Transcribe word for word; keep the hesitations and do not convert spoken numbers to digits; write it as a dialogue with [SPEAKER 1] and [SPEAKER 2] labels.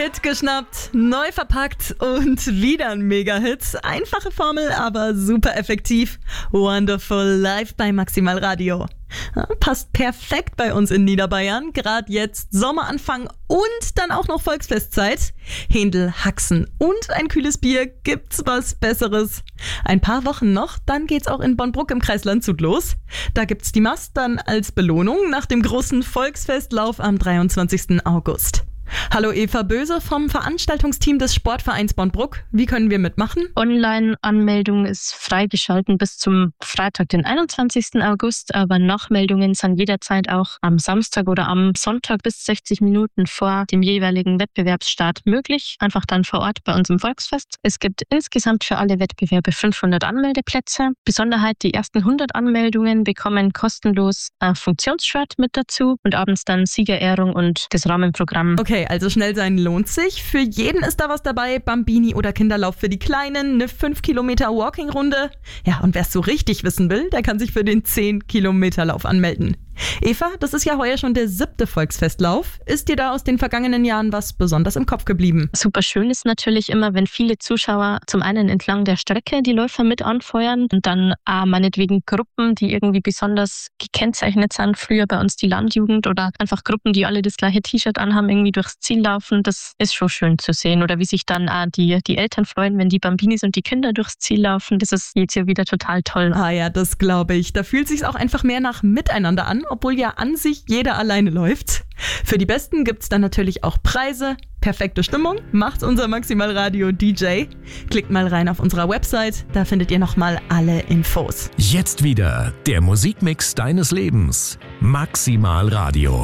[SPEAKER 1] Hit geschnappt, neu verpackt und wieder ein Mega-Hit. Einfache Formel, aber super effektiv. Wonderful live bei Maximal Radio. Ja, passt perfekt bei uns in Niederbayern. Gerade jetzt Sommeranfang und dann auch noch Volksfestzeit. Händel, Haxen und ein kühles Bier. Gibt's was Besseres? Ein paar Wochen noch, dann geht's auch in Bonbruck im Kreis Landshut los. Da gibt's die Mast dann als Belohnung nach dem großen Volksfestlauf am dreiundzwanzigsten August. Hallo Eva Böse vom Veranstaltungsteam des Sportvereins Bonbruck. Wie können wir mitmachen?
[SPEAKER 2] Online-Anmeldung ist freigeschalten bis zum Freitag, den einundzwanzigsten August, aber Nachmeldungen sind jederzeit auch am Samstag oder am Sonntag bis sechzig Minuten vor dem jeweiligen Wettbewerbsstart möglich. Einfach dann vor Ort bei uns im Volksfest. Es gibt insgesamt für alle Wettbewerbe fünfhundert Anmeldeplätze. Besonderheit, die ersten hundert Anmeldungen bekommen kostenlos ein Funktionsshirt mit dazu und abends dann Siegerehrung und das Rahmenprogramm.
[SPEAKER 1] Okay. Okay, also schnell sein lohnt sich. Für jeden ist da was dabei. Bambini oder Kinderlauf für die Kleinen, eine fünf Kilometer Walking-Runde. Ja, und wer es so richtig wissen will, der kann sich für den zehn Kilometer Lauf anmelden. Eva, das ist ja heuer schon der siebte Volksfestlauf. Ist dir da aus den vergangenen Jahren was besonders im Kopf geblieben?
[SPEAKER 2] Super schön ist natürlich immer, wenn viele Zuschauer zum einen entlang der Strecke die Läufer mit anfeuern und dann auch meinetwegen Gruppen, die irgendwie besonders gekennzeichnet sind. Früher bei uns die Landjugend oder einfach Gruppen, die alle das gleiche T-Shirt anhaben, irgendwie durchs Ziel laufen. Das ist schon schön zu sehen. Oder wie sich dann auch die, die Eltern freuen, wenn die Bambinis und die Kinder durchs Ziel laufen. Das ist jetzt hier wieder total toll.
[SPEAKER 1] Ah ja, das glaube ich. Da fühlt sich's auch einfach mehr nach Miteinander an, obwohl ja an sich jeder alleine läuft. Für die Besten gibt's dann natürlich auch Preise. Perfekte Stimmung macht unser Maximal Radio D J. Klickt mal rein auf unserer Website, da findet ihr nochmal alle Infos.
[SPEAKER 3] Jetzt wieder der Musikmix deines Lebens. Maximal Radio.